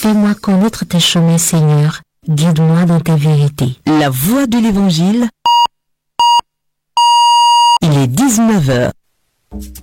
Fais-moi connaître tes chemins, Seigneur. Guide-moi dans tes vérités. La voix de l'Évangile. Il est 19h.